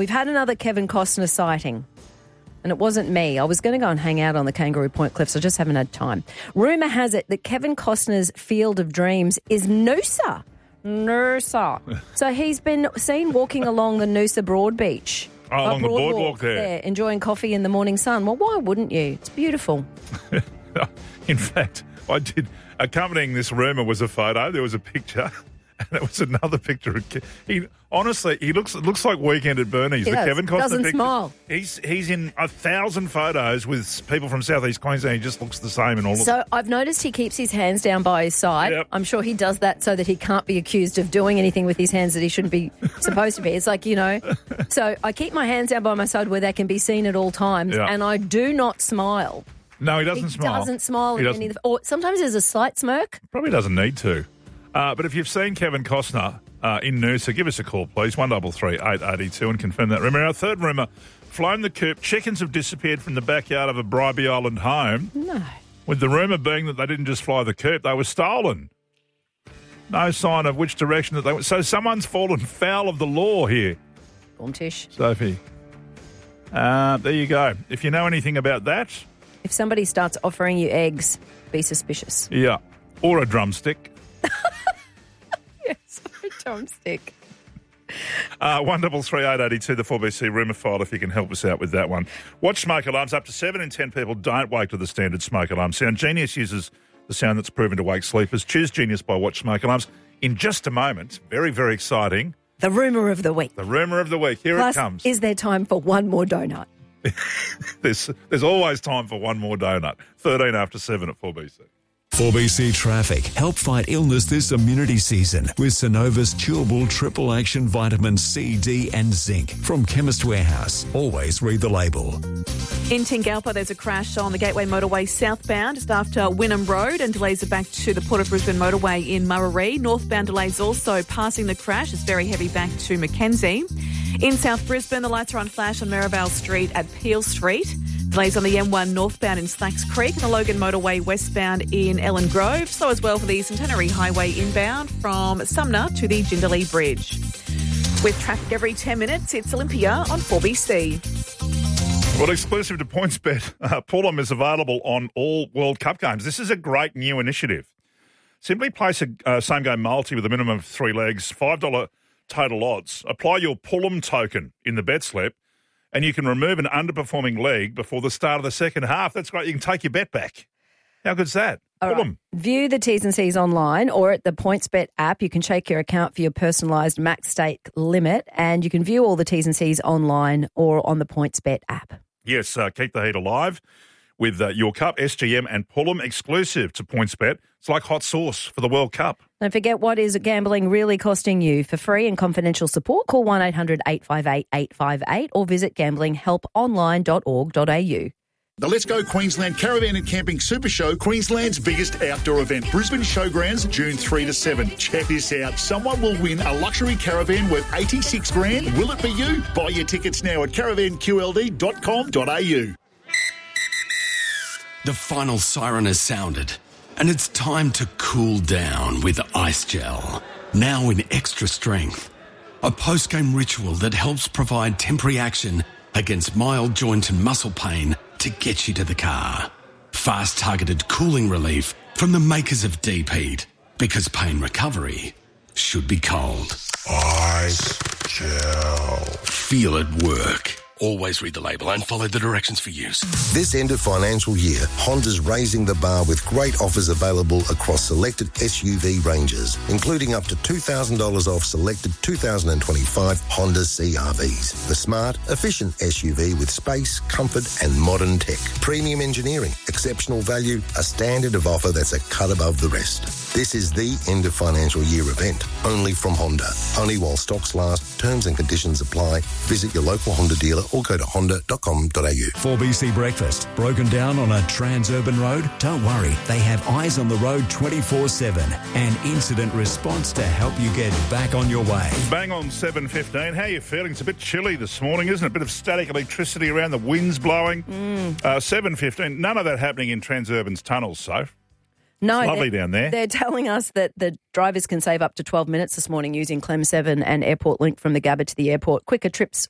we've had another Kevin Costner sighting. And it wasn't me. I was going to go and hang out on the Kangaroo Point Cliffs. I just haven't had time. Rumour has it that Kevin Costner's field of dreams is Noosa. Noosa. So he's been seen walking along the Noosa Broad Beach. Oh, along the boardwalk there. Enjoying coffee in the morning sun. Well, why wouldn't you? It's beautiful. In fact, I did. Accompanying this rumour was a photo. There was a picture. And it was another picture. He looks like Weekend at Bernie's. He the does. Kevin Costner Doesn't picture. smile. He's in 1,000 photos with people from Southeast Queensland. He just looks the same in all of them. So I've noticed he keeps his hands down by his side. Yep. I'm sure he does that so that he can't be accused of doing anything with his hands that he shouldn't be supposed to be. It's like, So I keep my hands down by my side where they can be seen at all times, and I do not smile. No, he doesn't smile. He doesn't smile. Or sometimes there's a slight smirk. Probably doesn't need to. But if you've seen Kevin Costner in Noosa, give us a call, please, 133 882 and confirm that. Remember, our third rumour, flown the coop, chickens have disappeared from the backyard of a Bribie Island home. No. With the rumour being that they didn't just fly the coop, they were stolen. No sign of which direction that they went. So someone's fallen foul of the law here. Boom-tish. Sophie. There you go. If you know anything about that. If somebody starts offering you eggs, be suspicious. Yeah. Or a drumstick. Yes, a drumstick. 133 882, the 4BC rumour file, if you can help us out with that one. Watch smoke alarms. Up to 7 in 10 people don't wake to the standard smoke alarm sound. Genius uses the sound that's proven to wake sleepers. Choose Genius by Watch Smoke Alarms. In just a moment, very, very exciting. The rumour of the week. The rumour of the week. Here Plus, it comes. Is there time for one more donut? There's always time for one more donut. 13 after 7 at 4BC. 4BC Traffic. Help fight illness this immunity season with Synova's chewable triple action vitamin C, D and zinc from Chemist Warehouse. Always read the label. In Tingalpa, there's a crash on the Gateway Motorway southbound just after Wynnum Road, and delays are back to the Port of Brisbane Motorway in Murray. Northbound delays also passing the crash. It's very heavy back to Mackenzie. In South Brisbane, the lights are on flash on Merivale Street at Peel Street. Delays on the M1 northbound in Slacks Creek and the Logan Motorway westbound in Ellen Grove. So as well for the Centenary Highway inbound from Sumner to the Jindalee Bridge. With traffic every 10 minutes, it's Olympia on 4BC. Well, exclusive to PointsBet, Pullum is available on all World Cup games. This is a great new initiative. Simply place a same-game multi with a minimum of 3 legs, $5 total odds. Apply your Pullum token in the bet slip, and you can remove an underperforming leg before the start of the second half. That's great. You can take your bet back. How good's that? All right. View the T's and C's online or at the PointsBet app. You can check your account for your personalised max stake limit, and you can view all the T's and C's online or on the PointsBet app. Yes, keep the heat alive with Your Cup, SGM and Pullum, exclusive to PointsBet. It's like hot sauce for the World Cup. Don't forget, what is gambling really costing you? For free and confidential support, call 1-800-858-858 or visit gamblinghelponline.org.au. The Let's Go Queensland Caravan and Camping Super Show, Queensland's biggest outdoor event. Brisbane Showgrounds, June 3 to 7. Check this out. Someone will win a luxury caravan worth $86,000. Will it be you? Buy your tickets now at caravanqld.com.au. The final siren has sounded, and it's time to cool down with Ice Gel. Now in extra strength. A post-game ritual that helps provide temporary action against mild joint and muscle pain to get you to the car. Fast targeted cooling relief from the makers of Deep Heat, because pain recovery should be cold. Ice Gel. Feel it work. Always read the label and follow the directions for use. This end of financial year, Honda's raising the bar with great offers available across selected SUV ranges, including up to $2,000 off selected 2025 Honda CR-Vs. The smart, efficient SUV with space, comfort and modern tech. Premium engineering, exceptional value, a standard of offer that's a cut above the rest. This is the end of financial year event, only from Honda. Only while stocks last, terms and conditions apply. Visit your local Honda dealer or go to honda.com.au. 4BC Breakfast. Broken down on a transurban road? Don't worry. They have eyes on the road 24/7 and incident response to help you get back on your way. Bang on 7:15. How are you feeling? It's a bit chilly this morning, isn't it? A bit of static electricity around, the wind's blowing. 7:15. None of that happening in Transurban's tunnels, so. No, it's lovely down there. They're telling us that the drivers can save up to 12 minutes this morning using Clem 7 and Airport Link from the Gabba to the airport. Quicker trips